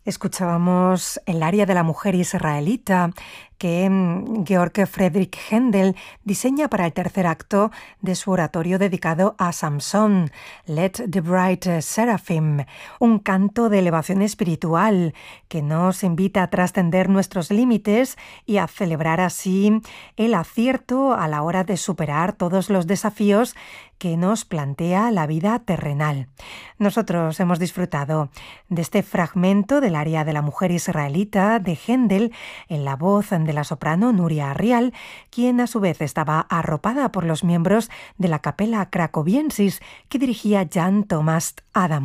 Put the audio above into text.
Escuchábamos el aria de la mujer israelita que Georg Friedrich Händel diseña para el tercer acto de su oratorio dedicado a Samson, Let the Bright Seraphim, un canto de elevación espiritual que nos invita a trascender nuestros límites y a celebrar así el acierto a la hora de superar todos los desafíos que nos plantea la vida terrenal. Nosotros hemos disfrutado de este fragmento del aria de la mujer israelita de Händel en la voz de la soprano Nuria Arrial, quien a su vez estaba arropada por los miembros de la Capella Cracoviensis que dirigía Jan Thomas Adam.